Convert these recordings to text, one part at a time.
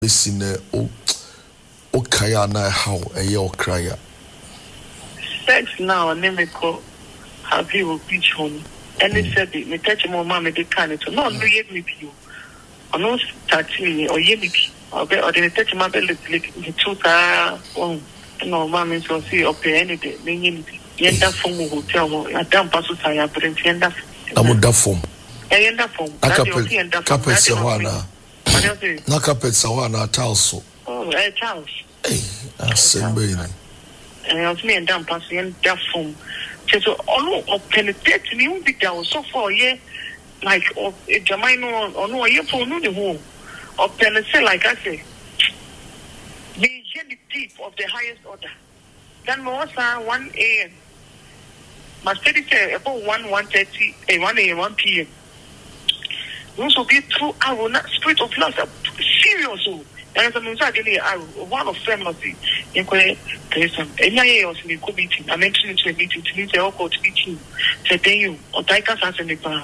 Missing o kaya na how a yo cryer. Sex now, Nemeko, have you beach home? And they said, me touch more mamma, they can't. No, no, yet me you. Or no, starting or yet or they touch my belly, the truth are, no, mammy, so see, or pay any day, meaning, yenda from hotel, a damn passes I have put in yenda. I'm with that form. I end up from Carpet Sawana. No carpet Sawana, Talso. Oh, Charles. Hey, I said, baby. And I was me and damn passing in that form. So, all penetrate me, won't be down so far, yeah, like, or a Jamino or no, you for no the home. Or penetrate, like I say, the deep of the highest order. Then more 1 a.m. My study say about 1:30, 1 a.m., 1 p.m. Those will be true. I will not spirit of love. Serious. There is a music one of family. You can there's some any else in the meeting. I mentioned it to a meeting. To meet the court meeting. Say you or Taika Sansepa.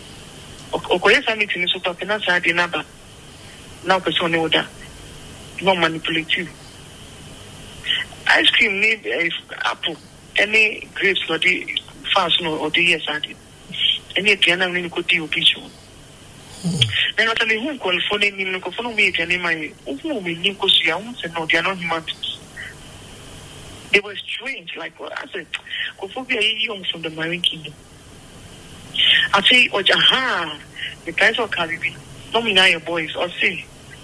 Or Korea meeting is super finance. I did number. Now person order. No manipulative. Ice cream need apple. Any grapes or the fast or the yes I did. Any piano really could do picture. Then what I mean, who call for name in for me, and my who will Nico's young and no, they are not human. They were strange, like what I said, Kophobia young from the Marine Kingdom. I say, oh, aha, the guys of Caribbean, nominate your boys or say,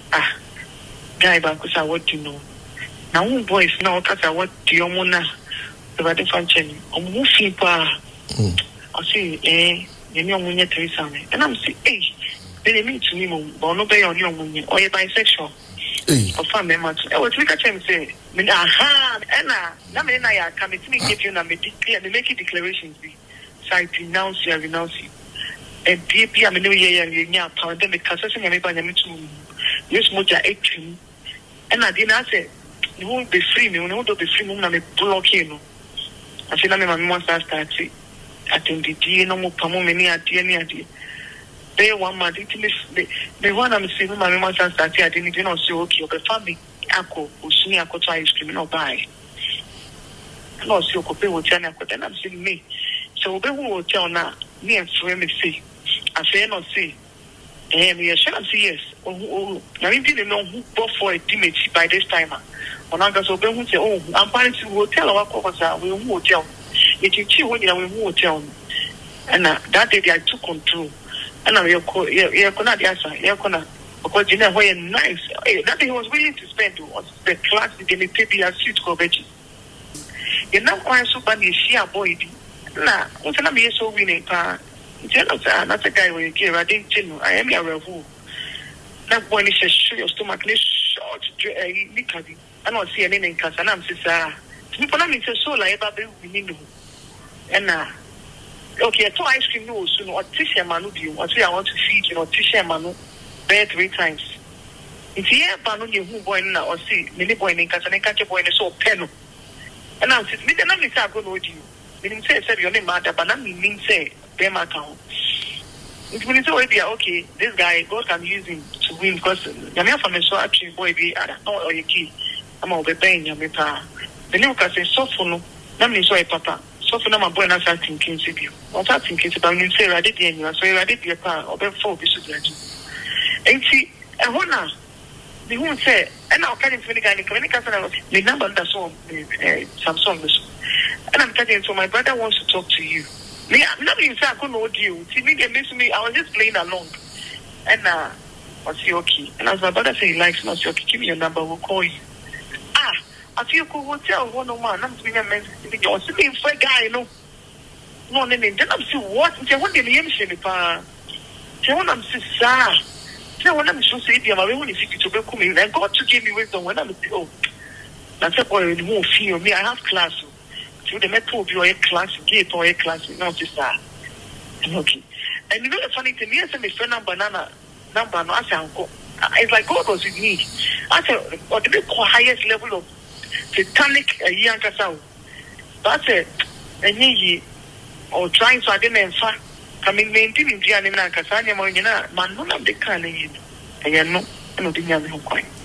guy, because I want to know. Now, who boys now, because I want to your mona. The wedding function, I'm moving pa. I say, you know, when you're Teresa, and I'm saying, hey, they mean to me, but no pay on your money, or you're bisexual. Or family much. I was looking at him say, aha, Anna, I come to me, give you a declare, they make declarations. So I renounce you, and deeply, I'm a new year, and you're pandemic, assessing everybody to use Moja 18. And I didn't say, you won't be free, you won't be free, I'm a block. I feel like my mom starts to attend the day, no more Pamo, many at the end. They want my details. They want to see my mom starts to I didn't even say, okay, but family, Uncle, who's near Cotta ice cream, no buy. No, so Cope will tell me, and I'm saying me. So they will tell now, me and Swim say, I say, not say, and we are sure to see yes. Oh, now we didn't know who bought for a image by this time. On August, who say, oh, I'm planning to hotel or what we will tell. It is cheap when you will tell. And that day I took control. And I'm your corner, because you know, where nice. That day he was willing to spend on the class, the baby as suit coverage. You're not quite so bad, you see a boy. Nah, what's going to be so winning? That's a guy when you care. I didn't know. I am your fool. That boy is a show your stomach, short, I don't see any in class, and I'm sister. People are so like about the winning. And okay, so ice cream no soon or Tisha Manu do you? Or say I want to feed you or Tisha Manu bear 3 times. If you have Manu, you who boy now or see many boy in class and catch a boy in a so pen. And I'm sitting, me, then I'm going to with you. Meaning say, your name, Mother, but I mean, say, pay my account. It means already okay, this guy, God can use him to win because I'm from a so actually boy be I don't know or your key. I'm all the pain, your paper. The new can say, so for no, let me show a papa. So for no, my boy, not thinking to you. What's that thinking about me? Say, I did the end, so I did the car or before this is like. And see, and what now? The woman say, and I'll carry the guy, the number that's on Samsung. And I'm telling you, so my brother wants to talk to you. Me, I'm not even saying I couldn't hold you. See, me, they miss me. I was just playing along. And I say, okay. And as my brother said, he likes me, I say, okay, give me your number, we'll call you. I feel cool hotel, one no man. I'm saying, I'm saying, for a guy, no. No, then I'm saying, what? I'm saying, what did you say? I'm saying, sir. So when I'm so saying, I'm only 50 to go coming. And God to give me wisdom when I'm saying, oh, that's a boy who won't feel me. I have class. So the metro of your class, gate or a class, no, sister. Okay. And you know the funny thing, me, I said, my friend, banana, number, no, I said, uncle. It's like God was with me. I said, what the highest level of satanic young castle. But I said, and ye or trying to identify coming maintaining the animal Casania, man, no, I'm the kind of you. And you're not, I don't think I'm quite.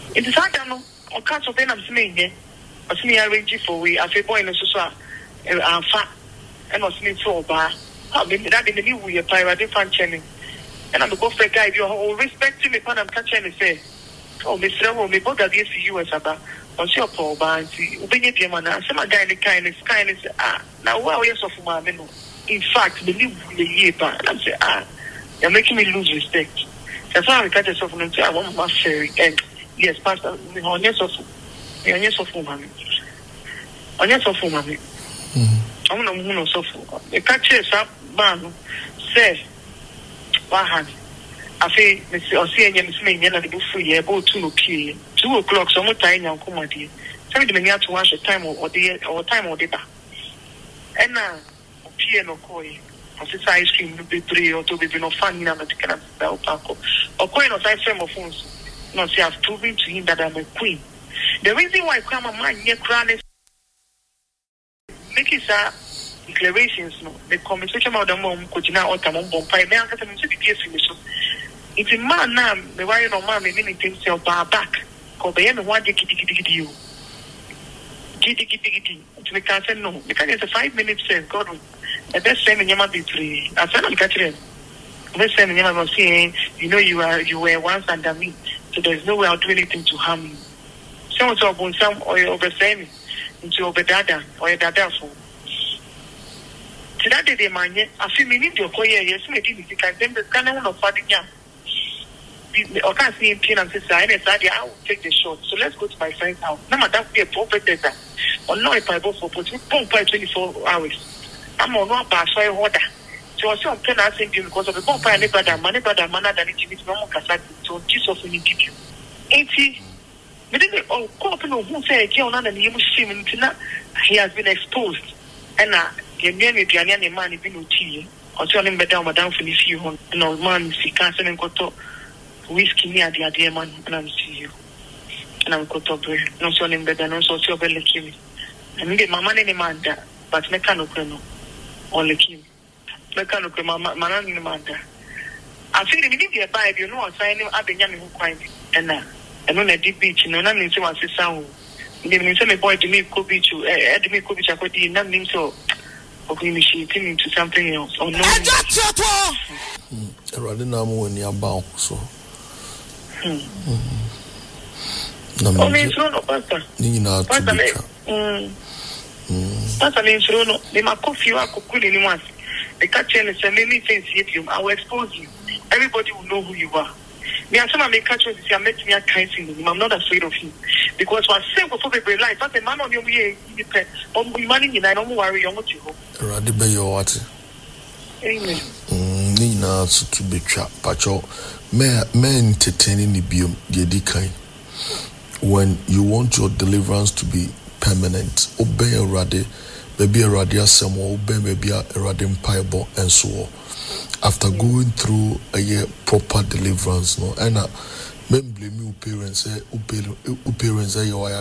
It is hard no or catch up in am saying was me arrange for we a boy no so fat and was me for bar. I mean that in the new we a pirate fan channel. And I'm go for a guy you all respect to me when I'm catching and say, oh, Mr. Home, me both of you see you as about on your poor bar and see, obey your man, and some guy the kindness, now, well, yes, of my men. In fact, believe the year, but I'm saying, you're making me lose respect. That's why I catch yourself and say, I want my fairy. And yes, Pastor, on your sofa, mommy. On your sofa, mommy. I'm not going to sofa. The catches up, man, says, Wahan. I feel Mr. Ocean is me, and the book free about 2 o'clock, so much time, young comedy. Tell me the to watch the time or time or data. And now, piano coy, or this ice cream will be 3 or 2 be no fun in a particular bell paco. Or coin or side frame of phones. No, see, I've proven to him that I'm a queen. The reason why I come a man near crown is make it declarations, no, the conversation about the mom could now or Tamon Bompire, now that I'm to be so. It's a man now, the why no man, many things sell bar back. Call the end one day, kitty. To the cancer, no, because it's a 5 minutes says, God, the best same in Yama be 3. I said, I'm catching. Best same in Yama was saying, you know, you were once under me, so there's no way I'll do anything to harm you. Some of some or over same into over dada or a dada for. To that day, man, I feel me need your coy, yes, maybe because then the canon of Fadinya. I can't see him pin and sister, and I will take the shot. So let's go to my friend's house. Now, that be a prophet data. Or no, if I go for put 24 hours. I'm on one bar, so I order. So I saw pen asking you because of the bomb, and never that man, than it is no more cassette. So Jesus will give you 80. But then, oh, couple who say, John, and you must see him tonight. He has been exposed. And you nearly the man, if you know, tea. Or tell him better, madame, for this you. No man, see, cancer and got to. Whiskey near the idea man, and I'm see you. And I'm got up bread. No son in bed, and also your belly kill. And get my money in man that, but mechanical or like him. Mechanical, my man in the man that. I feel if you need a Bible, you know, I'm signing up the young who quite and on a deep beach, you know, nothing to my sister. Then send a boy to me, could be to add me, could be to nothing so. Or initiating into something else. Or no. Rather now when you're bound, so. Only no, Pastor. Nina, Pastor, they might coffee or cook in once. The catcher and say many things if you, I will expose you. Everybody will know who you are. Me and some of my catchers say, I'm making me a kind thing. I'm not afraid of him. Because when I say before people life, I say, man on your way, you money in I don't worry, you're not you. Rather be your what? Amen. Nina to be trapped, but your men entertaining the biome, the decay. When you want your deliverance to be permanent, obey a radi, maybe a radia somewhere, obey maybe a radim piebo, and so on. After going through a year proper deliverance, no, and men blame you parents, parents,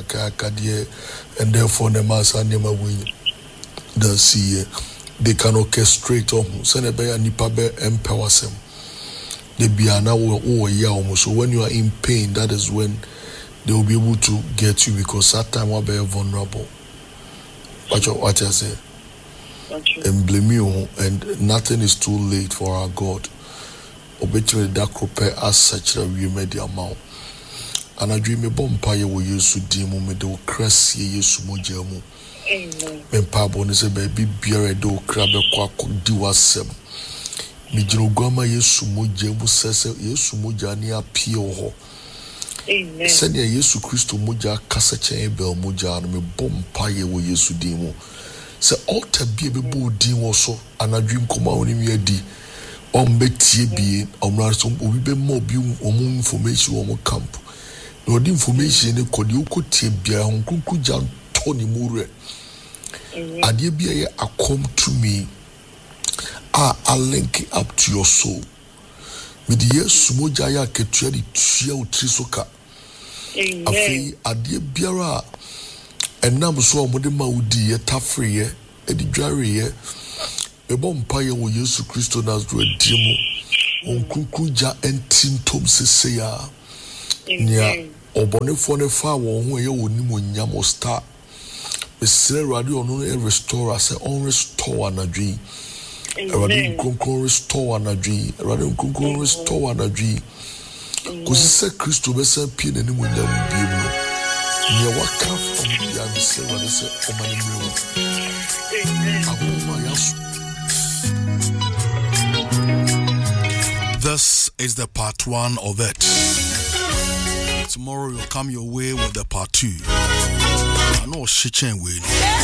and therefore the master never win the see. They can orchestrate on send a bear nipabe empower them. They be an hour so when you are in pain, that is when they will be able to get you because that time will be vulnerable. What I say? And blame you, and nothing is too late for our God. Obituary that prepare as such that we made the amount. And I dream a bumpire will use to demo me do crassy yesu mojamu. Men pabon is a baby beer do crab a quack do us some. Mijino Gama yesu mojamu says yesu mojani appeal ho. Send ya yesu Christo moja casacha bel moja and me bumpire will yesu demo. Say alter be a boo dim also, and I dream come out in your D. Betty be some will be more more information on camp. No information could you could be a Uncle Tony Mure. Adia be a come to me. I'll link it up to your soul. With the yes, Mojaya Ketri Trio Trisoka. A fee, Adia Biara. And now so Modema would be a tough free, a dry a bumpire will use to Christo Nazro Dimo on Kukuja and Tim Tom Sesea. Yeah, Obonefo ne fa wo ho ye oni mo nyam star. Mesre radio no e restore say on restore anadwi. Radio Nkonkron restore anadwi. Radio Nkonkron restore anadwi. Kosi se Kristo be se pie ne mo nyam biem no. Ne waka from ya mesre radio say o mani mrewo. This is the part 1 of it. Tomorrow you'll come your way with the part 2. I know Shichen way.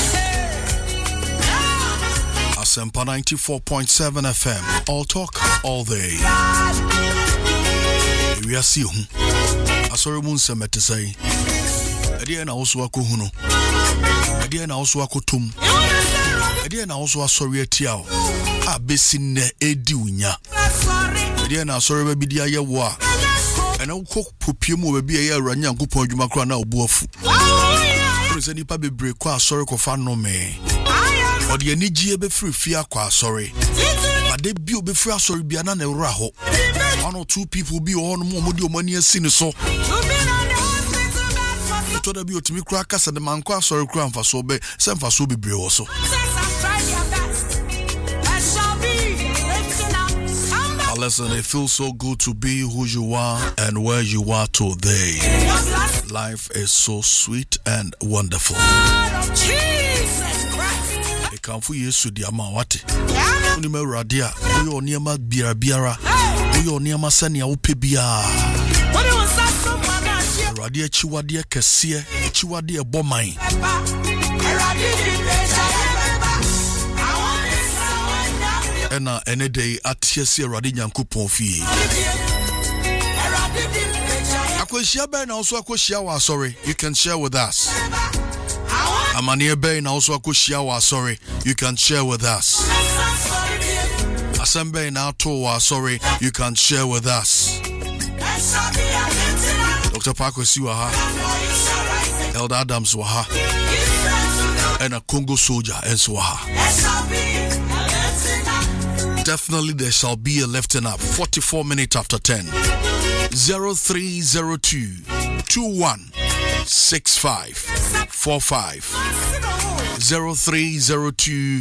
Asempa 94.7 FM. All talk, all day. We are seeing. I saw Moon Summit say. Again, I also a kuhuno. Again, I also a kutum. Again, I also a sorry at yao. A basin ediunya. Again, I sorry baby dear yawa. And I'll cook pupium will be a ranya coupon you macrana or buofu. Any pabe break qua sorry for no me. Or the energy be free fear qua sorry. But they be free sorry be an raho. 1 or 2 people be on more money as sin so. To the beauty me crackers and the man qua sorry crown for so be send for so be brave also. Listen, it feels so good to be who you are and where you are today. Life is so sweet and wonderful. It can for you to the amawati. Unime radia, uyo niema biara. Uyo niema sanya upebia. Radia chiwadia kesie, chiwadia bomai. Ena any day at Yesia Radian coupon fee. Akweshia Ben also Akweshia, sorry, you can share with us. Amania Ben also Akweshia, sorry, you can share with us. Asembe now to sorry, you can share with us. Dr. Pakwesi waha, Elder Adams waha, and a Congo soldier and swaha. Definitely there shall be a lifting up. 44 minutes after 10. 0302 216545. 0302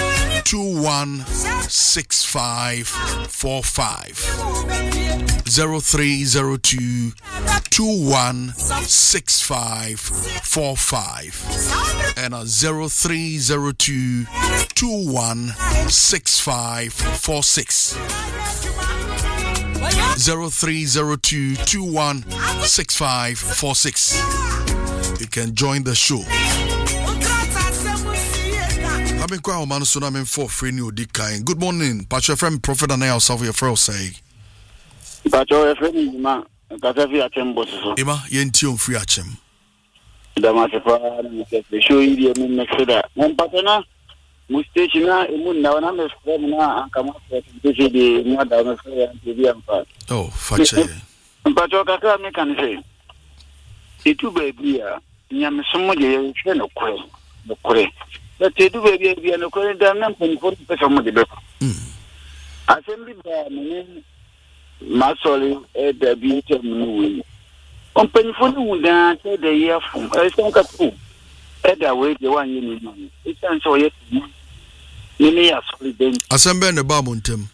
216545. 0302 216545. And 0302 216546. 0302 216546. You can join the show. I've been quite a man, so I'm in for free new decline. Good morning, Patrick friend, Prophet, and I yourself, your friend say. Patrick friend, man, Katafi Achembo. Ima, Yentium free Achem. The Masafa, the show you the next day. One partner. Mustachina, Imuna, and I'm from now, and come up to the mother of the part. Oh, Fache. But what I can say, the 2 baby, Yam somebody, no quay. But the 2 baby, and a quay, done nothing for the somebody. Assembly by name, Masoli, at the beach of Louis. On Penfold, then said the year from a song at the way the 1 year. It's so yet. Assembly and the Bamuntum.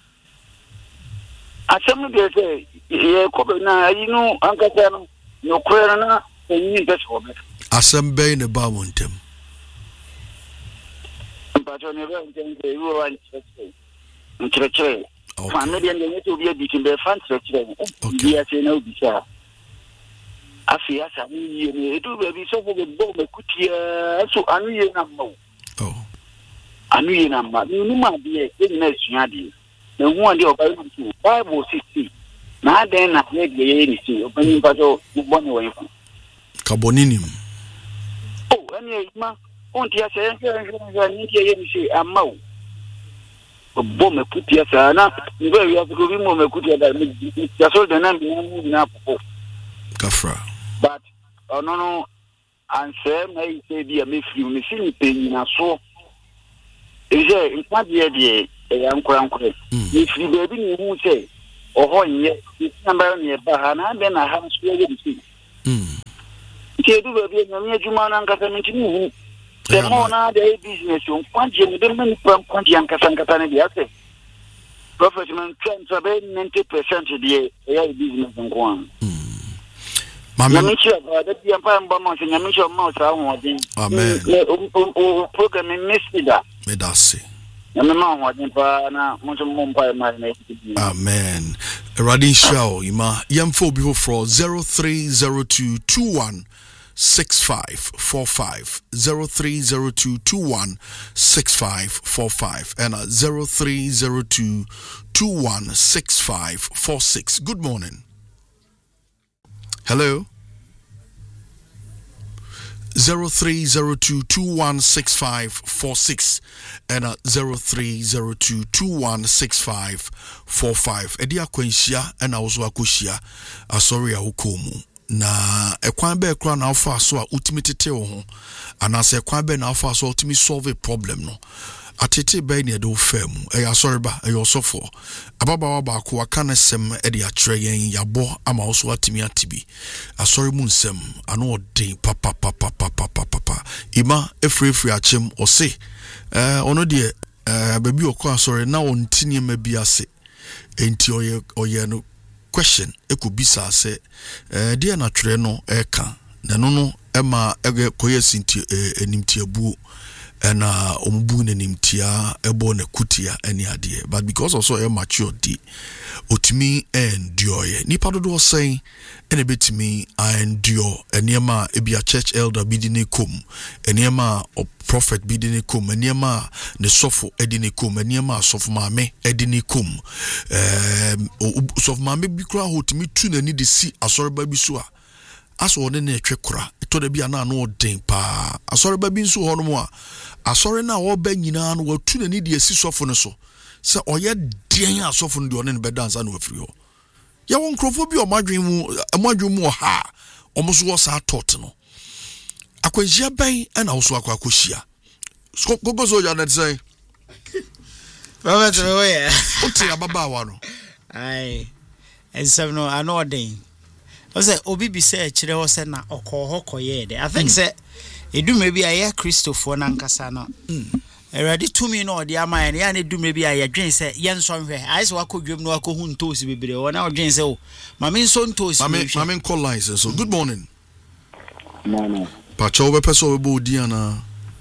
Assembly say, yeah, you know, Uncle Sam, no querana, and you best for me. Assembly and the Bamuntum. But on the road, they were in church. Family and the need to be a bit in the front church. Yes, you know, Bisha. I fear some you do baby so for the bomb, a cutia, so unusual. Oh. Anu number, you might be a next yadi. The one day of Bible 60. Now then, I make the anything, opening battle, one away from Carboninium. Oh, and ma, won't you say, I'm Mo. A bomb, a put yes, Anna, you very have to go remove a good that just all the name up. Gafra. But, oh no, and say, may say, dear, if you miss anything, I saw. It's not the young crown. If you baby who say, or when it's number near Bahana, then I have to see. do baby, no, Juman and Casamity. The more now the business, you want you the money from Quantian Casancatana. Professional trends are 90% of the AI business in Guam. Amen. Programming Mr. Medasi. Amen. Radin Shao, Ima, Yamfo Biho for 0302216545, 0302216545, and 0302216546. Good morning. Hello. 0302216546 and 0302216545. Edia kwenshia and also akoshia asori ahukomu na ekwan be ekra na afa so a ultimate te wo ho anase ekwan be na afa so ultimate solve a problem no atete be ne do fam asori ba sofo ababawa ba ko aka na sem e de akire yen yabo ama so atimi atibi asori mu nsem ano odin papa ima efrefre achem ose ono de baby okọ asori na ontini ma bi ase enti oye no question ekubisa se de na twere no eka na no ema koyesinti enimtiabu na ombu nenimtia ebo na kutia eni ade but because also e mature di otimi endure nipa dodo say ene betimi endure eniema ebia church elder bidine kom eniema o prophet bidine kom eniema ne sofo edine kom eniema sofo maame edine kom sofo maame bi kra hotimi tu nani de si asoreba bi so a aso one na etwe kra to da bia na no den pa asoreba bi nso ho no mo a asori na wo ba nyina no watu nani de asi sofo no so se oye den asofo no de one ne be dance na wafiri ho ya won krofo bi o madwen mu ha omuso wo sa tot no akwanhia ban na wo so akwakohia gogo so ya na say Robert Roya oti ababa wa no ai ensem no anodin o say obi bi say kire wo say na okohokoye de I think say edume bi aye Christopher na nkasa no already to me no de ama ya na edume bi aye dwen say ye nso hwe ai say wakodwem no wakohu ntosi bebere wona odwen say o mame nso ntosi mame call license so good morning No. pacho we person we bo di ana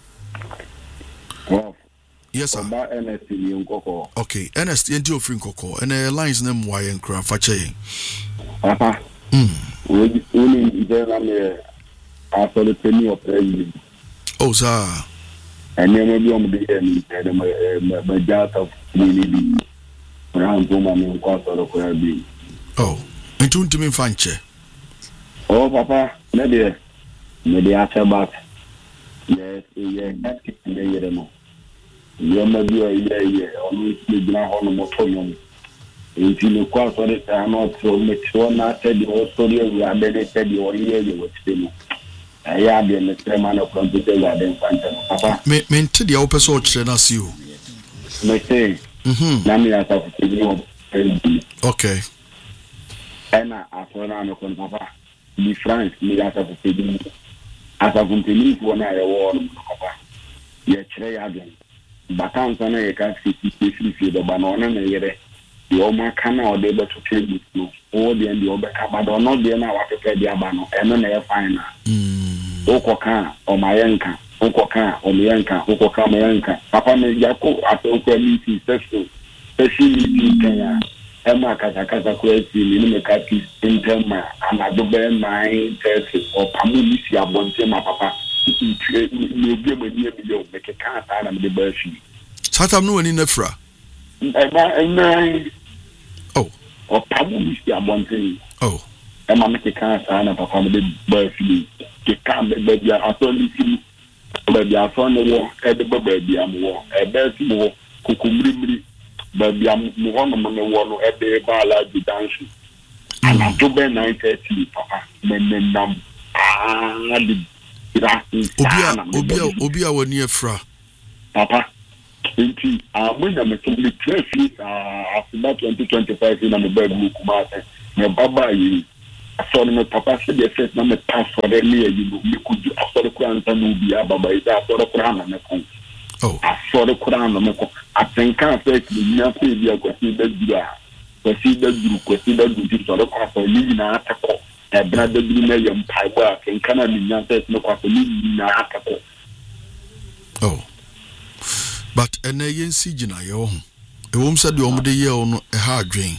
yes sir Ba NST ni nkoko. okay NST enti ofri nkoko and lines na mwa ye nkra fache Papa. We ide na me after the of president. oh sir And then maybe I'm the majority of community. Around Goma and Quasar of where be. oh enti untimi fanche Oh, Papa, maybe after back. Yes, you may be a year, always be on the motor. If you quite for it, I'm not so much one. I said the whole story of the other said you were here with them. I had been the same man of computer garden, Papa. Mente dia opeso ochre na si o. Me say, na me asa for okay. Ena afona no kon Papa. Di France me asa for pedi. Asa company for na e wo no Papa. Ye kire ya gen. Bakansa na ye ka fi do ba no na yere. Yo makana o de be to trade no. O de ndi obeka ba do no de na wa pepe dia ba no. Eno na ye fine na. Okoka o mayenka. Okoka o mayenka. Okoka mayenka. Papa me yako atokwa miti seso. Especially Kenya. Emma kasa kwesi ni me kati intema anado be mai tese o pamulisi abonte ma papa. Ni obi me ni bi yo me keka ta na me de ba fi. Satam no ani na fra. Oh. O pamulisi abonte. Oh. Emma me keka ta na papa me de ba fi. Keka be bia atolisi. Be bia so no wo e de ba bia mo e be si mo kukumrimri. Baby, I'm one of the one at the bala di dance. And I do be 9:30, Papa. Then Obia woni afra. Papa. Enti when I'm complete 12 years after 2025 in my bedroom Kumase. Me baba yi. saw me papa said the first number pass for the near you could do after the crown and be about that for the crown and the phone. Oh, I saw the crown and the I think I said nothing you consider you consider you sort of for me now to call a brother million pie work and cannot be nothing no for me now to call. Oh, but an agency Jina yo. A woman said the omde ye on a hard drain.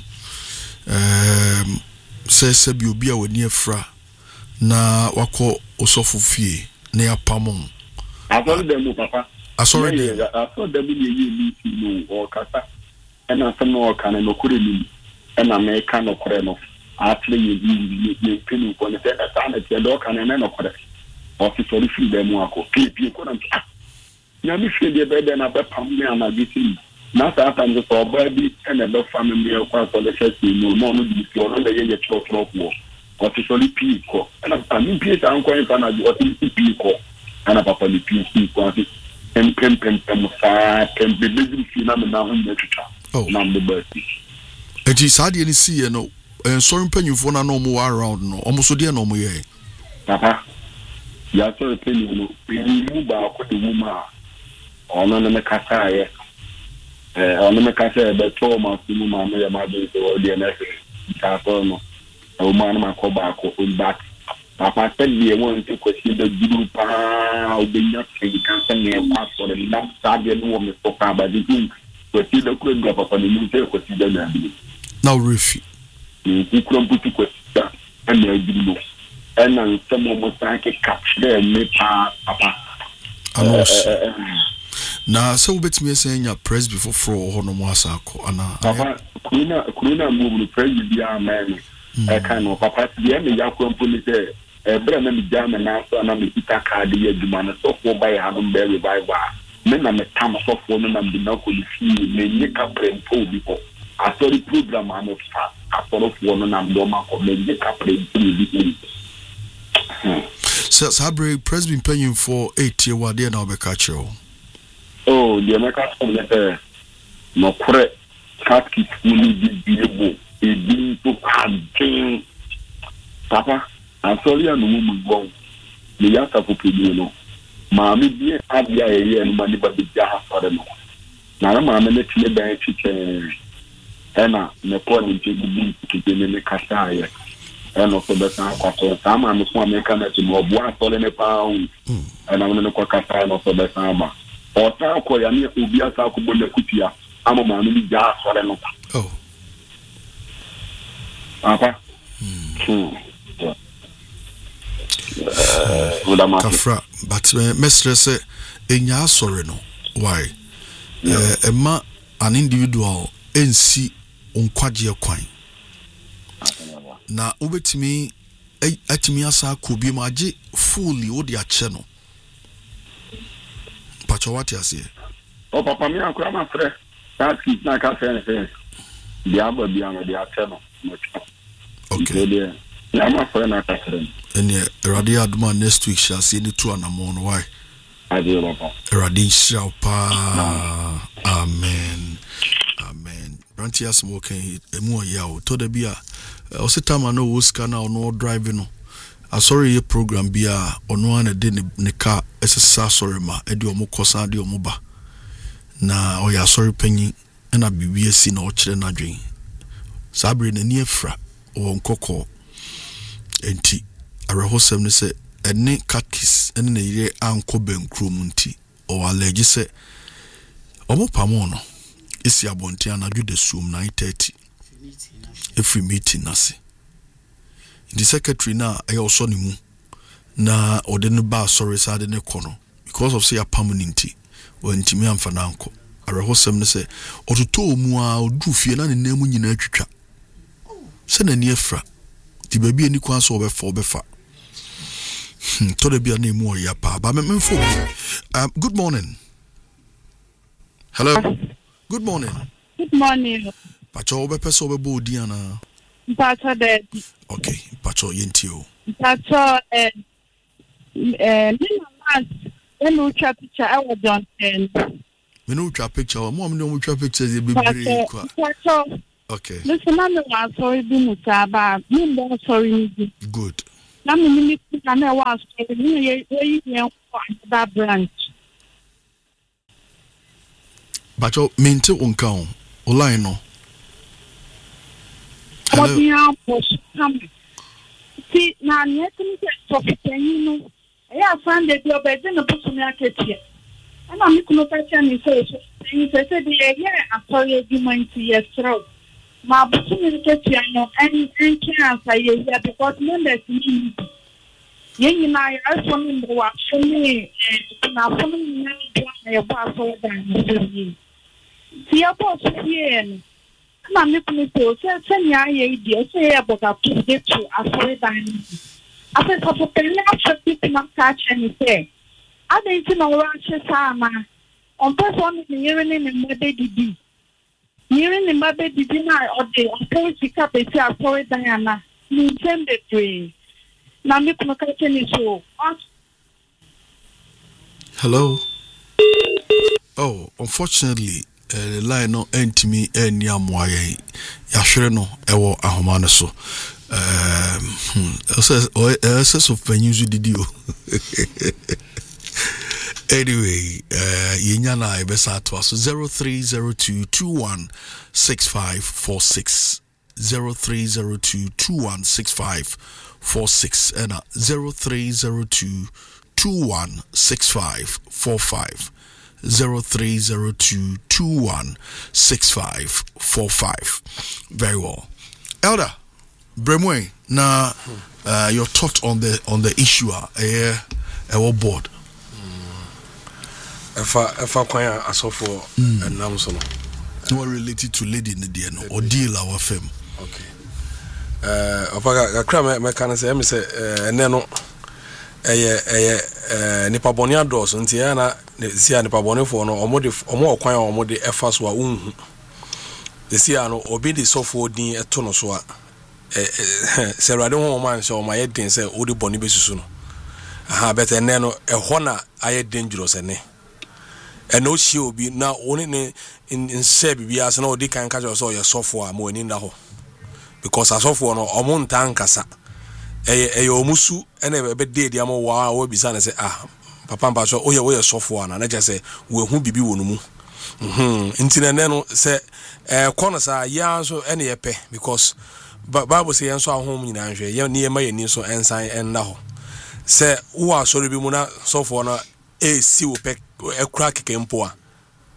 Says Sebio with near fra na wako osofu fie near Pamon. I saw them, Papa. I saw them in you or Kata, and I saw no can and no couldn't, and I may kind of correct. Actually, you feel when it's a time at your dog and a man of correct. Officer, if you them walk, keep you couldn't. Yami feel the bed and a bed pump me and I get in. Not after the for baby and a dog family of for the first no more on the church of war. Officially people, and I mean, Peter, I'm going to what is people, and a papa people, and pem can be living phenomenon in literature. Oh, number birthday. It is hard to see, no, and sorry, pen you for no more around, no, almost so dear no more. Papa, you are so opinion, we move back with the woman on the Casaya. On the Casa, but Thomas, the woman, my mother, or the next. A woman, my cobacco, on back. Papa said, we want to question the group. I'll be not saying cancer and pass for the last Sabian woman for Papa. The king, but see the queen drop upon the new tail, consider them. Now, Riffy. You couldn't put to question, and they'll do. And then someone was like a capture and make Papa. Now, so bet me saying your press before for Honomasako, Anna. Papa, Kuna moved to praise the man. I kind of Papa, the end of your company there. A brand of jam and answer, and I'm a guitar card, the Edman, so for by having very by bar. Men I'm a time of woman and the knuckle see, may make up and pull before. I saw the program I'm of fast. I thought of woman and Doma or may make up and pull. So, Sabri, press been paying for 8 years, what they now be catcher. Oh, the American letter. No correct. Catkiss fully be able. A being to campaign. Papa, I'm sorry, I'm a woman wrong. The Yaka for Pidino. Mammy, dear, I'd be a year and money, but the jar for them. Now, I'm a little bit teacher. Anna, Napoleon, to be in the Casaya. And also the San Sama, and the one mechanism of 1 falling a pound. And I'm going to cook a sign of the Sama. Or Tako, and you will be a Sakubo Kutia. I'm a man who jar for them. Oh. Papa. Kafra, but Mestre say, in ya sorry no. Why? Emma, an individual, NC unkwaji kwine. Na ubetimi atimi asa kobi maji fully odi ache pacho what you say? Oh papa me akura ma frɛ that is na ka frɛ dia ba bia no dia ache no. Okay. Ya ma frɛ na ka frɛ. Ene radio aduma next week shall see any two anamon why? I do papa. Radio shall pa. Amen. Amen. Brantias smoking emu ya to the bia o se time no wo ska na no driving no asori ye program bia ono an de ne car esesa sorry ma e de omo kosa de omo ba na o ya sorry panyin na bibie si na o kire na dwen sabre na ni afra o nkokọ enti arehosem ne se ene kakis ene na yire anko benkrom nti o allege se omo pamo no isi abonti anadwo de sum 9:30 every meeting nasi the secretary na I also ni mu na ode no ba sorry sa de ne kono because of say a permanent when timi amfa na anko arehosem ne se ototo mu a odu fie na ne namu nyina atwitwa se na ni afra di baby ani kwan so obefa to de bia na mu ya pa ba memfo good morning. Hello. Good morning. Good morning. Pacho obe peso obe bo diana. Pacho de. Okay, Pacho yentio. Pacho me no twa picture I was on. Me no twa picture, mo me no twa pictures e bebre kwa. Pacho Okay. Listen, I'm not sorry, Bimusaba. I'm sorry. Good. I'm going to was that branch. But you mente unka online no. What we are coming. See, now, yet, you I found that you're better than a person I get here. And I'm going to tell you, he said, I'm sorry, you might see your throat. My person get here, and can't say, because members need. Yen and I are from the watch for me, and now from a parcel than see a boss here. I'm looking to send your idea, say about a to get to a sorry dining. I said, for the last people not catch anything. I didn't know Russia Sama. On person hearing in my baby. Hearing in my baby dinner or the opposite pick up a sorry Diana. Intended to. Now, look at any show. Hello. Oh, unfortunately, the line no end to me any amwaye. Yashere no ewo ahomane so. Says of Penusu did you. Anyway, Yinyana Ibesa to us 0302216546 0302216546 and 0302216545 0302216545. Very well. Elder Bremwe, now your thought on the issue our board. If I quite ask for and now so no related to lady in the DNA or deal our firm. Okay. I cram my can say, and then nipa boni ados nti ya na sia nipa boni for no omo kwan omo de efas wa unhu de sia no obi de sofo din eto no so a se rade ho man so ma ye den se odi boni besusu no aha better ne no ho na aye dangerous ene eno hie obi na oni ne in se bibia se na odi kan ka so ye sofo a mo ni nda ho because asofo no omo ntan kasa omusu ene be de dia mo wa wo bisa na say papa mba so oye sofo na je say we hu bibi wo no mu ntine ne no say kono sa ya so ene ye pe because Bible say enso ahom nyina nhwe ye ne ma ye ni so ensan enna ho say wo asori bi mu na sofo na si wo pe ekura keke mpo a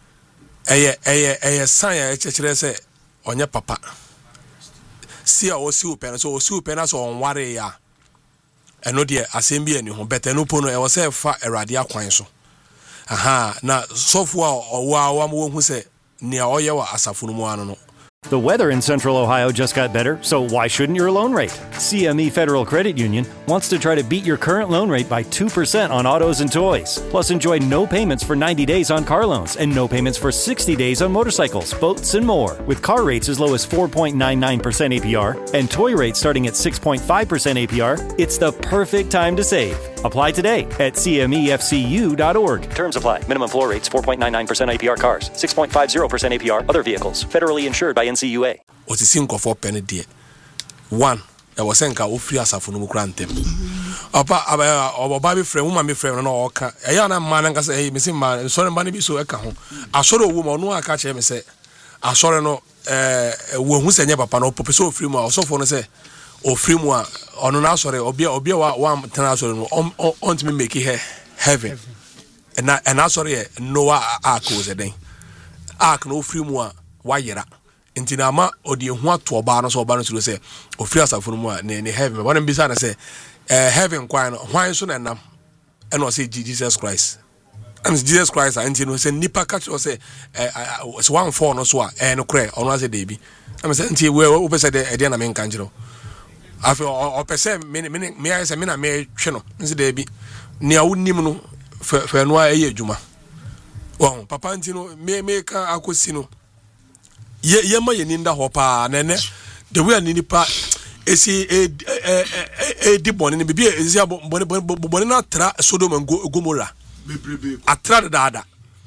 eye san ya chekere say onye papa si a o si open so o si open as on ware ya eno de asem bi ani ho beta no po no e wo se fa erade akwan so aha na sofo a wa mo hu se ne a oye wa asafo no mu ano no. The weather in Central Ohio just got better, so why shouldn't your loan rate? CME Federal Credit Union wants to try to beat your current loan rate by 2% on autos and toys. Plus, enjoy no payments for 90 days on car loans and no payments for 60 days on motorcycles, boats, and more. With car rates as low as 4.99% APR and toy rates starting at 6.5% APR, it's the perfect time to save. Apply today at cmefcu.org. Terms apply. Minimum floor rates 4.99% APR cars, 6.50% APR other vehicles. Federally insured by NCUA. What is in for penny dear? One, I was saying I free as a phone grantem. About Bobby friend, woman, me friend, and all. A young man and say, missing man, sorry, money be so a car. I saw a woman, no, I catch him and say, I saw no, who said never pano, so free more, so for say, or free more, or no, sorry, or be one tenor on to me make it heaven. And I sorry, Noah Ark was a day. Ark no free more, why you're Intinama or the one to a barn so barn to say, or free us from near heaven. One beside I say, heaven, why soon and I say Jesus Christ. And Jesus Christ, and you say, Nipper catch or say, it's 1 4 no so, and cray on was a baby. I'm saying, we're over said the Diana main canjero. I feel or per se, may I say, may channel, Mr. Debbie, near Unimuno for no a Juma. Well, Papa Antino may make a cosino. Ye ma yeninda hopa nene the way nipa esi di boni bibi esi boni na tra Sodom and Gomorrah atra dada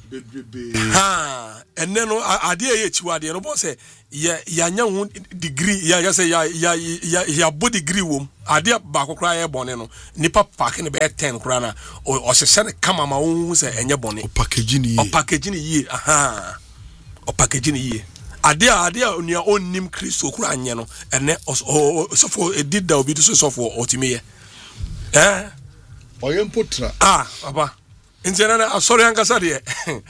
ha and then idea ye chiwade no bo say ya nya hu degree ya say ya bo degree wom ade ba kokra ye bone no nipa pack ne be 10 kra na o hye ne kama ma hu say enye bone o packaging ye aha o packaging ye ade onua onnim Kristo kra anye no ene so for edid da obi so for otimiye oyempotra papa injena sorry ankasa de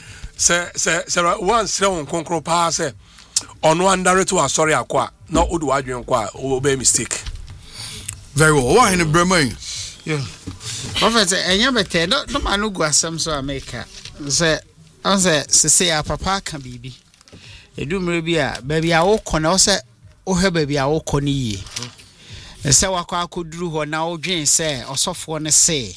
se one sre konkro pa se ono andare to sorry akwa na odu wadwen kwa o be mistake very well why in Bremen yeah prophet enya bete no manu gu asem so America se se papa kan bibi edumre bi a baby a wo kona wo se wo he baby a wo kona yi se wakwa akoduru ho na wo dwen se osofo ne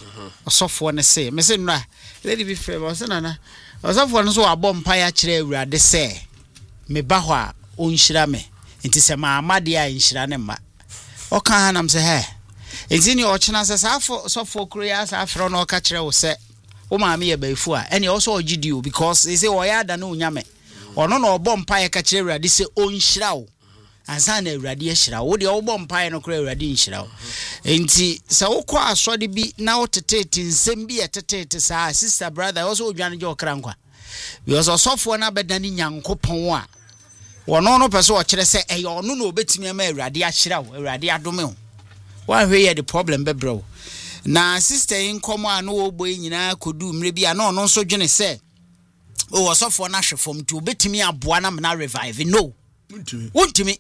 se me se nra lady bi frɛ me se nana osofo no so abɔ mpa ya kyerɛ awurade se me ba ho a onhyira me nti se ma amade a nhyira ne ma o kan hanam se he enti ni o kyena se safo sofo kuro ya sa afro no ka kyerɛ wo se wo ma me ye baifu a ene o so ogidi o because they say o ya da na onyame ono no obɔ mpa ya ka kyerɛ awurade se onhyira wo ansa na awurade ahyira wo de obɔ mpa ya no kuro awurade nhyira wo enti se wo kɔ asɔde bi na wo tetete nsɛm bi tetete saa sister brother also odwane je okra nkwa because osofo na bedani nyankopɔn a wono no pɛ so o kyerɛ se ɛyɛ ono na obetimi ama awurade ahyira wo awurade adome wo wa hwe ye the problem be bro na sister in komo a no obo nyina kodu mre bi a no no nso dwene se o osofo na hwefom tu obetimi aboa na na revive no wontimi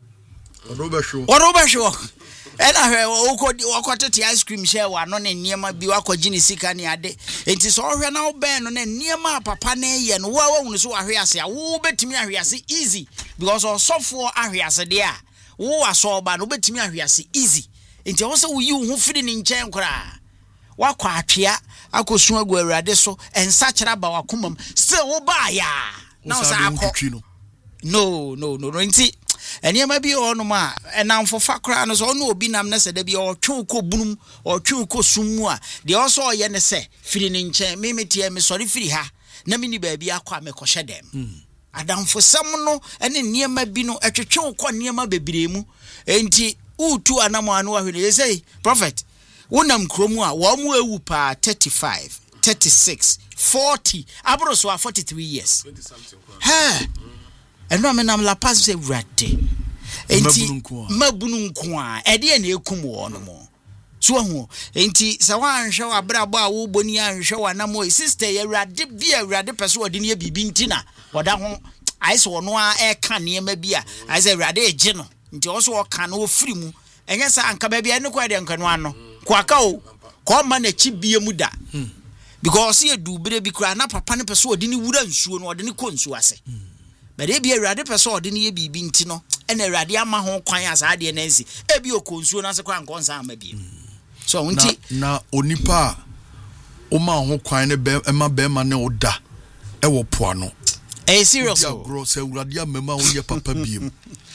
Orobasho and I wakotete ice cream share wa no ne niema bi wakogi ne sika ne ade enti so ohwe na wo ben no ne niema papa na ye no wa wunu so ahwe ase a wo betimi ahwe ase easy because osofo ahwe ase de a wo aso ba no betimi ahwe ase easy enti wo se wo yi wo firi ne nchen kora wakwa atwea akosu agu awurade so ensa kyera ba wakomam still wo ba ya na wo sa akọ no enti eniema bi ono ma enamfo fakra no so ono obi nam na se da bi o twu ko bunum o twu ko sumu a de o so ye ne se firi ne nchen memetie me sori firi ha na mini ba bi akwa me ko hyedem adamfo sam no ene niema bi no etwetwe ko niema bebiremu enti utu anamo anu ahwe ne say prophet wonam kromu a wo mu ewu pa 35 36 40 abro so 43 years 20 something ha eno amenam la pass say wrade enti mabunu nko a ede na ekum wo no mo so hu enti se wan hwe wa brabo a wo boni anhwe wa na mo sister ye wrade bi awrade pese ode ne bibi ntina woda ho aise wono a e ka ne ma bi a aise wrade eje no nti wo so ka no ofiri mu enye sa anka ba bia ne kwa de nka no ano kwa ka o ko ma na chi bie mu da because ye du bere bi kura na papa ne pese ode ne wura nsuo no ode ne ko nsuo ase bere bi awurade pese ode ne ye bibi nti no ene awurade ama ho kwan asa de na nsi ebi okonsuo na se kwa nkonsa ama bi so nti na onipa o ma ho kwan ne be ema be ma ne oda e wo poa no serious o gro se awurade amema wo ye papa biem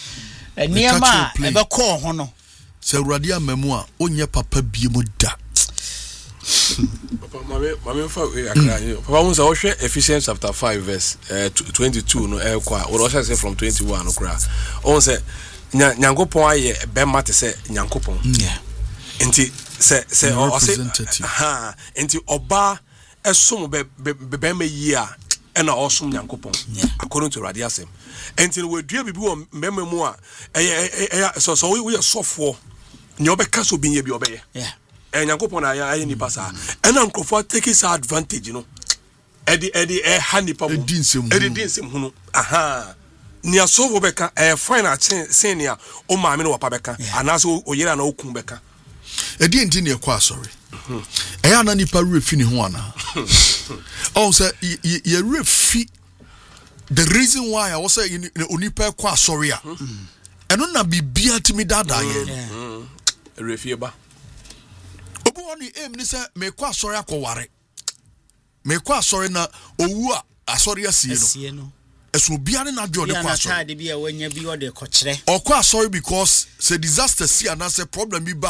eniama e be ko ho no se awurade amamu a onye papa biem da Papa mame fa Papa Musa wo hwe Ephesians chapter 5 verse 22 no kwa wo say from 21 no kra on say nyankopon aye be mate say nyankopon enti se o say enti oba esom be ma yi a na osom nyankopon according to radiasem enti we dua bibi wo mbema mu a so we sofo nye obeka so binye bi obeye nyankopon aye ni pasa ena nkrofo take his advantage no edi hanipa mu edi dinsem hunu ni asovo beka final senior o maame no wapa beka anaso oyera na okun beka edi enti ne kwa sorry eya na nipa refi ni ho ana oh say ye refi the reason why I was saying onipa kwa sorry a eno na bibia timi dada ye refi ba obu oni em ni say me kwa sorry akoware me kwa sorry na owu a asori asie no eso bia ne na de kwa sorry bia wanya bi ode ko kire okwa sorry because say disaster see and say problem bi ba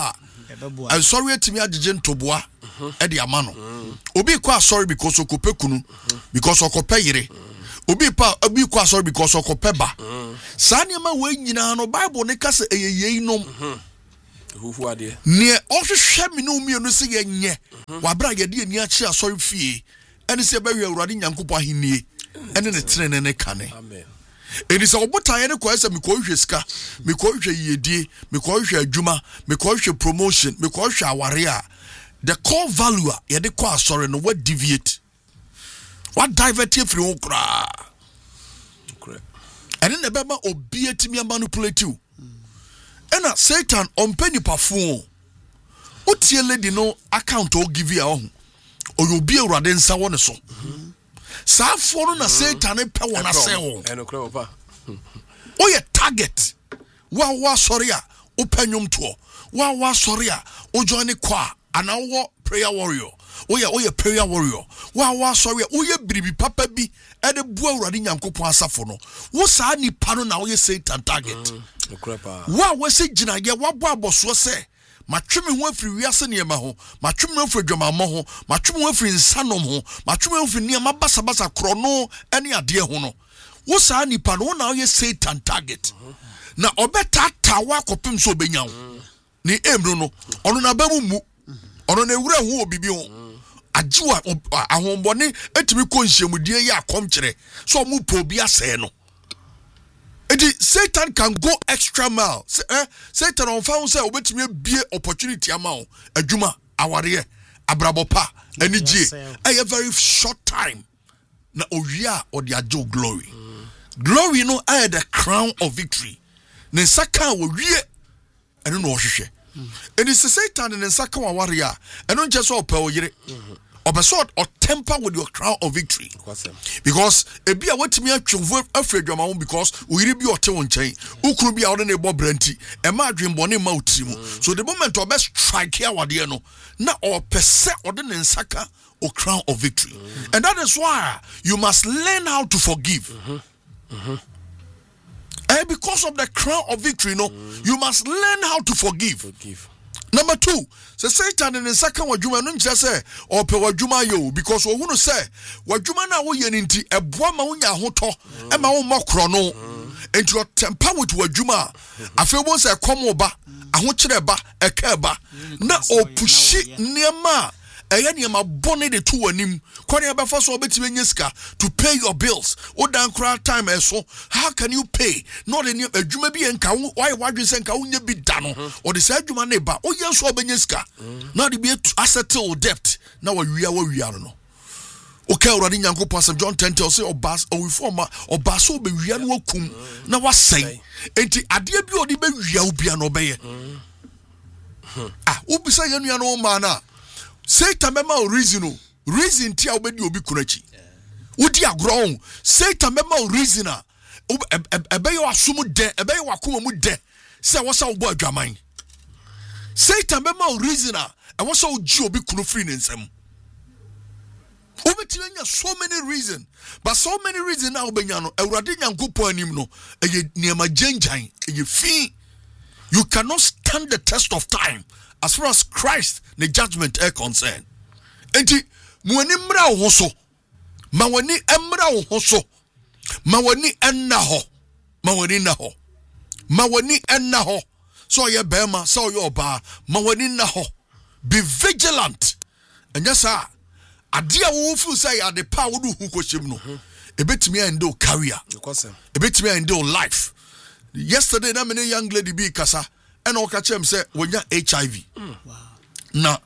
and sorry etimi agege ntoboa e de ama no obi kwa sorry because okope kunu because okope yire obi kwa sorry because okope ba saa niema we nyina no Bible ne kase eyeyei nom huhu ade ne ohwehwe me no mi no se ye nye wabra ye de ani achi asori fie ene se ba wi awurade nyankopo ahennie ene ne trene ne kane amen eni se obotaye ne ko ese me ko hwe sika me ko hwe yedie me ko hwe adwuma me ko hwe promotion me ko hwe aware a the core value ye de ko asori no what deviate what divert free wo kra correct ene ne beba obi atimi manipulate you ena Satan on penny perfume otie lady no account o give you a oyobi awurade nsa woni so saa fo no na Satan pe wona se wo eno kra papa oye target wa sorry a opanyum to wa sorry a o join kwa ana wo prayer warrior oye prayer warrior wa sorry a oye biribi papa bi e de bu awurade nyankopon asafo no wo saa nipa no na oye Satan target wa se gina ye wabo aboso se matweme ho afiri wiase ne ma ho matweme ho afiri dwamammo ho matweme ho afiri nsanom ho matweme ho afiri niam basa krono ene ade ho no wo saa nipa no na oye Satan target na obeta tawa kopim so benyaw ni emru no ono na bamu mu ono na ewura ho obibi ho ajiwa ahombone etimi konhyiamudie ya akomkyere so mu po bi asɛ no. Satan can go extra mile. Satan on found say obetimi bie opportunity ama adwuma aware abrabopa enije a very short time na owia or the ajo glory. Glory no I the crown of victory. Ne saka wo wie eno no ohwehwe. And it's Satan in saka wa warrior eno nche so opa oyire. Obesod or temper with your crown of victory. Because a be a what me afraid your mom because we be or tell chain. Who could be out in a bob brenty, a madrim bonny moutimo. So the moment of best strike here what you know, not or per se or the saka or crown of victory. And that is why you must learn how to forgive. And because of the crown of victory, you must learn how to forgive. Number 2, so Satan in the second wajuma no nche say or pe wajuma yo because we want to say wajuma na wo ye nti eboa ma wonya hoto e ma wo mokro no enti your temper with wajuma afi wo say come ba ahokyere ba eka ba na opushi niema eye niema bone de to wanim kwani abefa so obetime nyeska to pay your bills o dan kra time eso how can you pay not any adwuma bi enka why wadwe se nka wonya bi da no o de se adwuma na ba o ye so obenyeska na de bi settle debt na wawia no okay already nyankopon St. John 10 tell say obas o forma obas o be wia no akum na wasai enti ade bi odi be wia obia no be ye ubisa ye nua no ma na Satan mema reason tia obedi obi kunachi udi agro Satan mema reason a ebe yo asum de ebe yo akoma mu de se wo sa wo adwaman Satan mema reason a e wo sa oji obi kunu free nsem obeti nya so many reason but so many reason na obenya no awurade nyankopon anim no eye niema genjan eye fi you cannot stand the test of time as far as Christ the judgment are concerned. Enti muani mra wo so mawani emra wo so mawani enna ho so ye bema so ye oba mawani na ho be vigilant enya sa ade a wo fu say ade pa wo du hu kohyem no ebetimi endo career ebetimi endo life. Yesterday na me young lady bi kasa and oka chem say wonya HIV. Wow. Na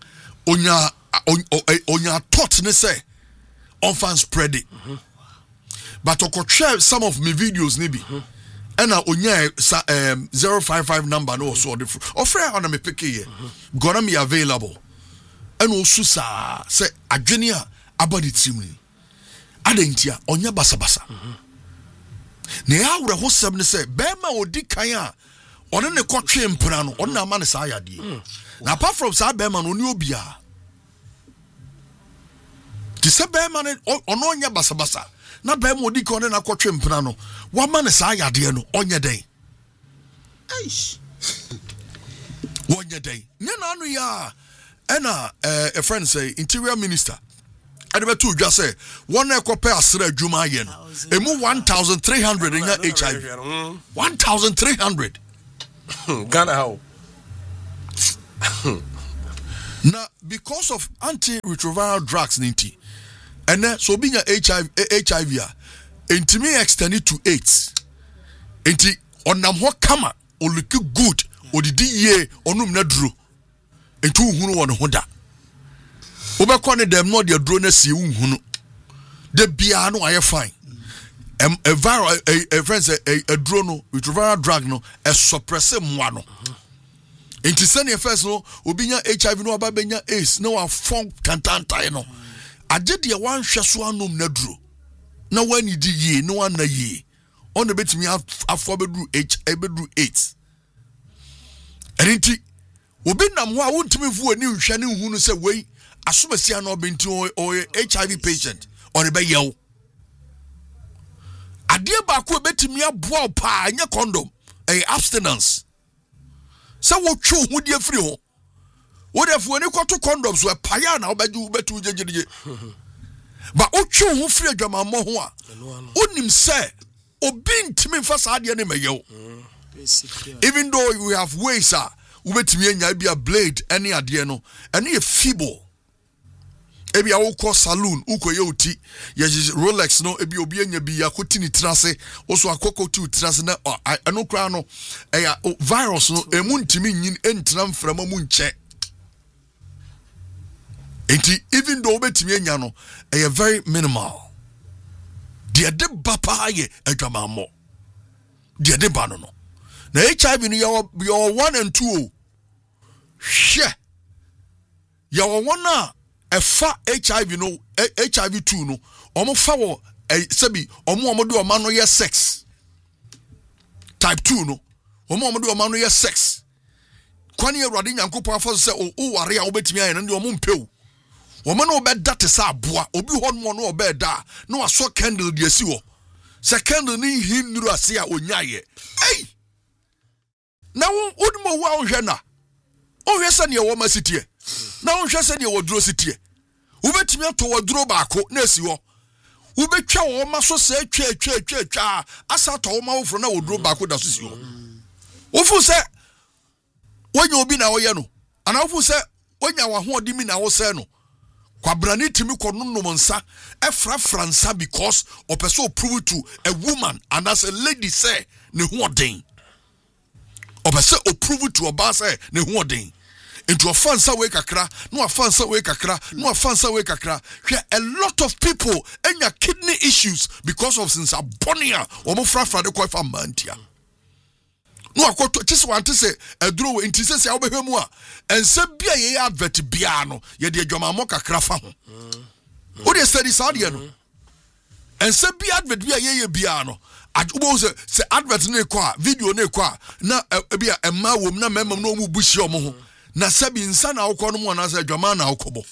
onya thought ne say on fan spread it. But okoche some of my videos ni bi. And onya 055 number no so the offer on me pick here. Gonna be available. And also sa say adwenia abadi timni. Adentia onya basabasa. Ne awre ho sem ne say be ma odi kan a one ne kotwe mpra no on na ma ne sa yade na apart from sa be ma no ni obia ti se be ma ne ono nya basabasa na be ma odi kan na kotwe mpra no wa ma ne sa yade no onye den One day. Nana ya a friend say interior minister. And about two just say one copy asra juma yen. Emu 1,300 in HIV. 1,300. Ghana how? Now because of antiretroviral drugs ninti. And then so being HIV intimi extended to AIDS. Inti onam ho kama o look good o didi ye onum na duro. Intu hunu won ho da. Obekọ ne dem no de duro na sie unhunu. De bia no aye fine. A viral a friend say a duro no retroviral drug no e suppress mwa no. Inti sene first no obi nya HIV no aba benya AIDS no wa fon kantantai no. Aje de wan hweso anum na duro. Na wani di ye no wan na ye. On the betimi afọ bedru bedru 8. Erinti obi nam ho a wontimi fu ani nhwe ne hu no se wei asomasia na obenti o HIV patient or be yew. Ade ba ko betimi aboa pa anya condom abstinence. Se wo twu hu die free ho. Wo defu ani kwato condom so paya na obeju betu jejeje. Ba o twu hu free adwamammo ho a onim se obi ntimi mfa saade ne meyew. Even though we have ways ubetimi anya bia blade any ade no ene e feeble. Ebi awukọ saloon ukoye oti ye Rolex no ebi obi anya bi yakoti ni trase oso akoko ti trase na eno kra no virus no emu ntimi nyin entra mframa mu nche. Enti even though ubetimi anya no very minimal. De bapa ye adwamammo. De ba no. Na HIV no your 1 and 2. Hwe. Your one efa HIV no HIV 2 no. Omo fa wo sebi omo de oma no ye sex. Type 2 no. Omo de oma no ye sex. Kwani Awurade Nyankopon afo se o ware a obetimi aye no de omo mpew. Woman obeda te sa aboa obi ho no no obeda no aso candle de asi wo se candle ni hinru ase a onyaye ei na wodmo wa ohwe na ohwe se ne wo masitie na ohwe se ne wo duro sitie ubetimi ato wo duro baako na asi wo ubetwa wo maso se twa asa to wo ma wo fro na wo duro baako da so si wo ofu se wonya obi na wo ye no ana ofu se wonya wa ho odi mi na wo se no kwabrani timi kono nsa efra fransa because opeso prove to a woman and as a lady say ne ho odin opeso prove to oba say ne ho odin into ofansa we kakra no ofansa we kakra no ofansa we kakra a lot of people enya kidney issues because of since abonia omo frafra de kofa mantia no akoto chise wante se aduro we ntise se awobehwemu a ense bia ye advert bia no ye de adwamammo kakra fa ho wo de study saade no ense bia advert bia ye bia no ajubo se advert ne ko a video ne ko a na bia emma wom na memam no mu bushi omo ho na sabi nsa na awokọ no mo na se adwama na awokọbo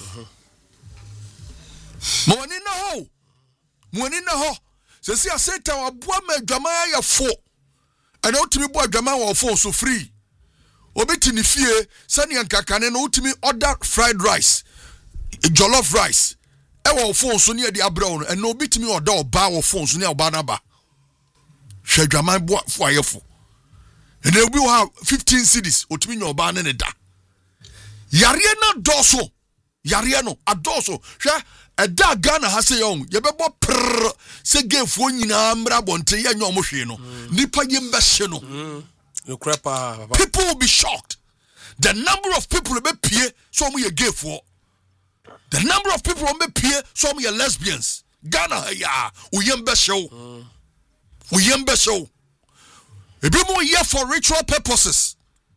mo ni na ho se si aseta waboa ma adwama ya fo. And ultimately, boy, Jama will fall so free. Obeti ni fie, sani yankakane no ultimately order fried rice, jollof rice. Ewa phone so near the brown, and no bit me or dog bar or phone so near Banaba. She Jama boy for ayefo. And they will have 15 cities, ultimately no ban in da. Yariana doso, Yariano, a doso, a da Ghana has a young, Yabebo prr, se gave for Nina Ambra Bonte, and your moshino, Nipa Yimbashino. People will be shocked. The number of people will be peer, so we a gay for. The number of people will be peer, so we are lesbians. Ghana, ya, Uyembasho. Uyembasho. A bit more year for ritual purposes.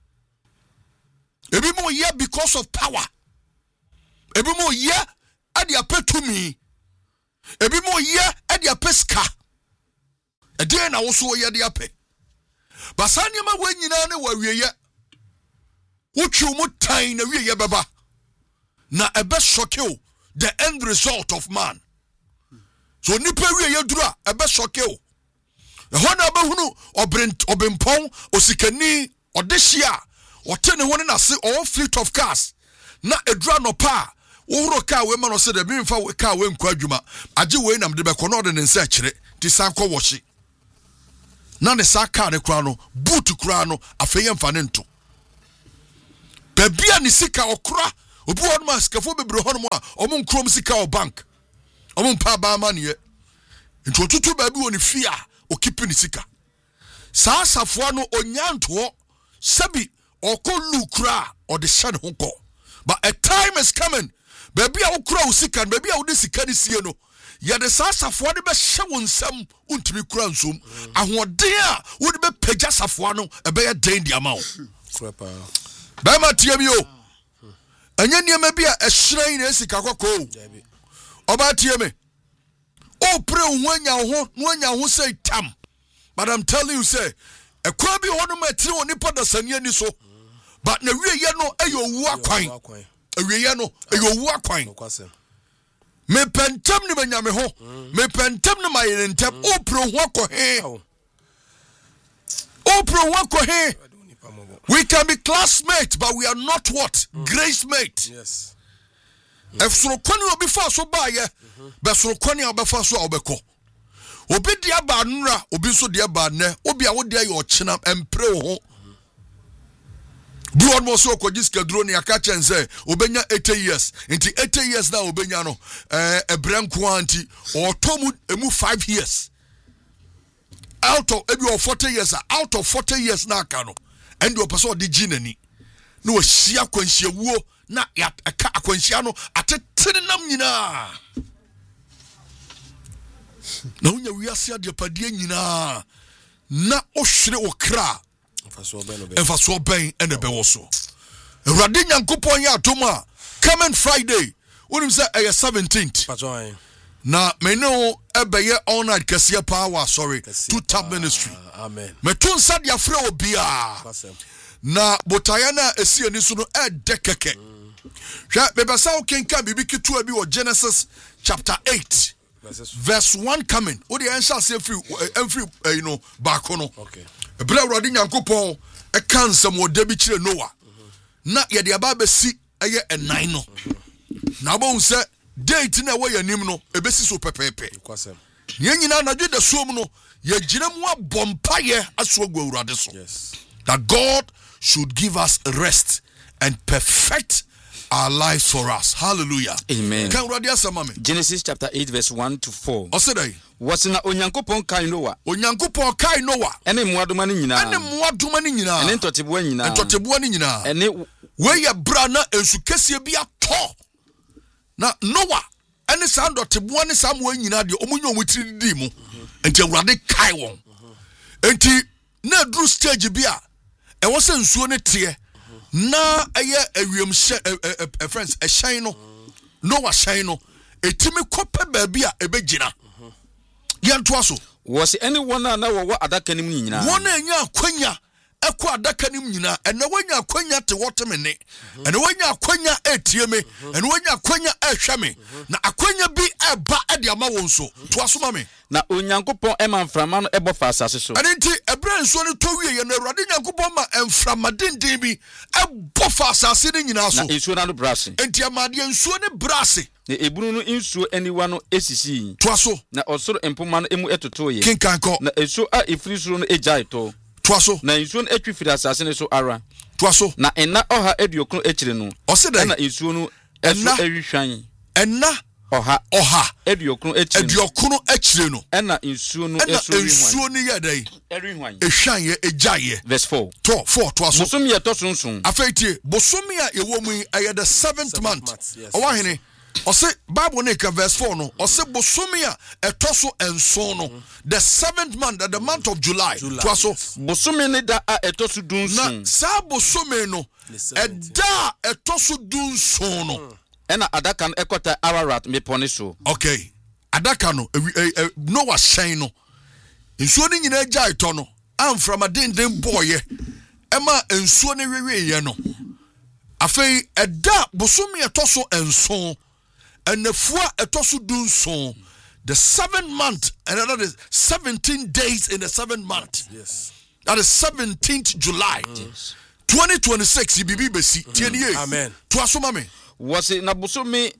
A bit more year because of power. A bit more year. Adi ape to me. Ebi mo ye adi ape ska. Edi na wo so ye di ape. Basanya ma we nyina ne wa wiye. Wotwu mo tan na wiye baba. Na ebe shock you the end result of man. So nipa wiye dura ebe shock you. Ehona be hunu obempon osikani odehia ɔte ne ho ne nase all fleet of cars na edura no pa wohoro car we ma no se de me mfa car we nkwa adwuma agye we nam de bɛkɔ no de ne nsa kyerɛ ti san kɔ wɔhye na ne sa car ne kura no boot kura no afei yɛmfa ne nto babia ne sika okura obi wɔ no ma sikafo bebre hɔ no a ɔmo nkrom sika o bank ɔmo mpa ba ma ne nti otutu baabi wɔ ne fie a okipi ne sika saa safoa no onyantoɔ sabi ɔkɔ lukura ɔde hyɛ ne ho kɔ but a time is coming baabi a wokura wo sika no baabi a wode sika ne sie no yɛde saa safoa de bɛhyɛ wo nsɛm wontumi kura nsom ahoɔden a wode bɛpagya safoa no ɛbɛyɛ den de ama wo bɛma tie mi o ɛnyɛ nneɛma bi a ɛhyerɛn na esika kɔkɔɔ ɔba tie me o pray wo anya ho say tam but I'm telling you say ɛkwa bi hɔ no ma ɛtiri wɔ nipa dasani ani so but na wieyɛ no ɛyɛ owu akwan awieyɛ no ɛyɛ owu akwan me pentam ne manyame ho me pentam ne mayere ntam o pray ho akɔ he we can be classmates but we are not what grace mate yes efsoro kwani obi fa so ba ye be soro kwani obefa so obekɔ obi dia ba nura obi so dia ba ne obi a wo dia ye ɔkyena empre wo ho bi on mo so okoji skadro ne aka chen say obenya 80 years nti 80 years na obenya no ebrenko anti otomu emu 5 years out of ebi of 40 years out of 40 years na aka no and the person di ginani no hia kwanhia wuo na aka akwanhia no atetene nam nyina na unya wiase ade padie nyina na ohwere okra emfaso ben ene bewo so Awurade Nyankopon ya atoma coming Friday unim say 17th na me no ebeye all night kase power sorry to tab ministry amen me tun sad ya frɛ obia na botaya na esi ani so no dekeke hwa me besa o kenka bibi kitu abi o Genesis chapter 8 verse 1 coming o de answer say free you know back no okay ebra Awurade Nyankopon e kan sam o da bi kire Noah na ye de aba besi eye enan no na bo unse date na we yanim no ebesi so pepepe kwasem ye nyina na dwede som no ye gire mu abompa ye aso agu Awurade so yes that God should give us rest and perfect our lives for us. Hallelujah. Amen. Can Awurade asama me Genesis chapter 8 verse 1 to 4. Osedai Wasina Onyankopon kai Noah. Onyankopon kai Noah. Ene muadoma ni nyina. Ene muadoma ni nyina. Ene ntoteboa nyina. Ntoteboa ni nyina. Ene we ye bra na ensu kese bi ato. Na Noah ene sa ndoteboa ne sa mo nyina de omunyo omutiri di mu. Enti Awurade kai won. Enti na dru stage bi a e wo se nsuo ne tie. Na eye awiem friends a shine no Noah shine no etimi kope baabi a ebegina yanto aso was anyone na wo adaka nim nyina won anya akwanya ekọ adaka nim nyina ene wanya akwanya te wotemene ene wanya akwanya etie me ene wanya akwanya ehwe me na akwanya bi eba ade ama won so to aso ma me na Onyankopon ema mframa no ebo fa asase so ene nti ebra nso ne to wie ye na Awurade Nyankopon ma mframa denden bi ebo fa asase ne nyina so na ensuo na no brase enti amade ensuo ne brase na ebunu no ensuo aniwa no esisi to aso na osoro empoma no emu etoto ye kinkanko na ensuo a efiri soro no ejai to Twaso na ensuo no atwi firi asase ne so ara twaso na enna oha aduokro ekire no oseda na ensuo no eso ahwihwan enna oha aduokro ekire no enna ensuo no eso ensuo ni yedai ehwihwan ehwan ye ejaye verse 4 twaso bosom ye to sonson afetie bosom ya yewo mu aye the 7th month owahene ose Bible ne ka verse 4 no ose bosom ya etoso enso no the 7th month the month of July twaso bosom ne da a etoso dunsun na sa bosom no eda etoso dunsun no ena adaka no ekota Ararat mepone so okay adaka no Noah shine no ensuo ni nyina jai to no amframa denden boye ema ensuo ne wewe ye no afei eda bosom ya etoso enso enefua etoso dunsun the 7th month and that is 17 days in the 7th month yes that is 17th July yes 2026 bibi besi tienie amen to asoma me wɔse na busumi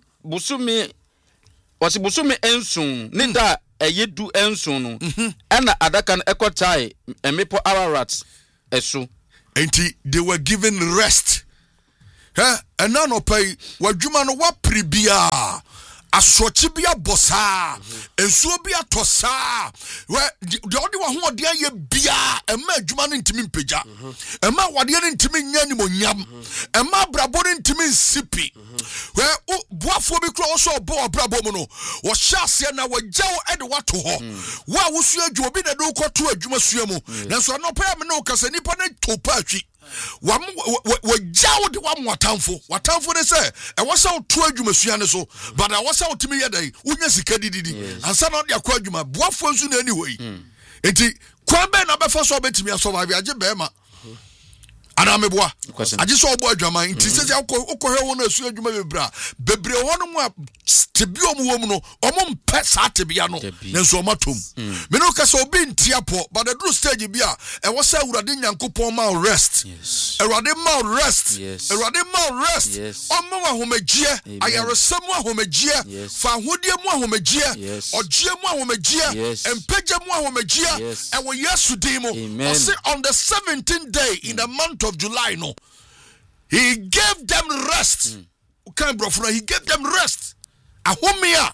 ensun ne da eyedu ensun no ɛna adaka no ekotae emepo Ararat eso enti they were given rest and none of pay wadwuma no wa pribia asochi bia bossa ensuo bia tosa we de odi wa ho ode aye bia ema adwuma no ntimi mpagya ema wade no ntimi nya ni monyam ema brabo no ntimi nsipi we boafo bi kro so bo brabo mu no wo hyase na wagyaw ede wato ho wa wosu adwu obi na do kwoto adwuma sua mu nanso no pa me no kasa nipa na topa atwi wagyaw de wa mwatamfo watamfo ne se e wo sa to adwuma sua ne so but I was out to me yadai unya sika didi ansa na de akwa adwuma boafo nsu na ani hoi enti kwambe na befa so betimi asurvive age bema ana meboa age so obo adwuma enti se ukọhwe wo na asu adwuma bebre ho no mu tebio mu wo mu no omo mpe sa tebia no nenso omatom me no ka so obi ntiapo but the true stage bia e wo sa urade nyankopon ma rest urade ma rest urade ma rest omo ahomagie ayaresam ahomagie fa hodie mu ahomagie ogie mu ahomagie empeje mu ahomagie e wo Yesu din mo on the 17th day in the month of July no he gave them rest kan brofo he gave them rest ahomia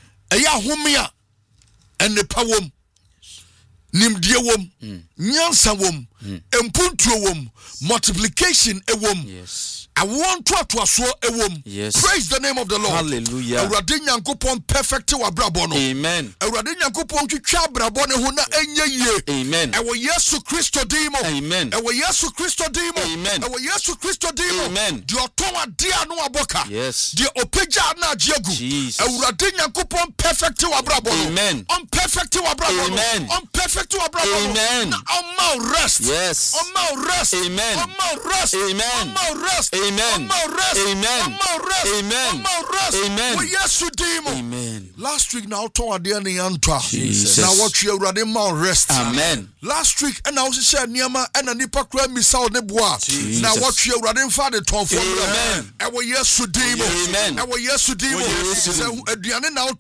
and the power nimdie wom nyansa wom empuntuo wom multiplication ewom I want to aso ewom praise the name of the Lord hallelujah awurade nyankopon perfect wa brabo no amen awurade nyankopon twitwa brabo ne ho na enye yie amen ewo Yesu Kristo dimo amen ewo Yesu Kristo dimo amen ewo Yesu Kristo dimo amen di otonwa dia no aboka yes di opeja na agiegu awurade nyankopon perfect wa brabo no amen on perfect wa brabo no on perfect wa brabo no amen on my rest yes on my rest amen on my rest amen on my rest amen on my rest amen on my rest amen on my rest amen we Yesu dimo amen last week now to ade ne yantwa Jesus na what you awurade ma rest amen last week and now she niama and nipa kra misal ne boa na what you awurade mfa de tonfo amen e wo Yesu dimo amen e wo Yesu dimo se aduane na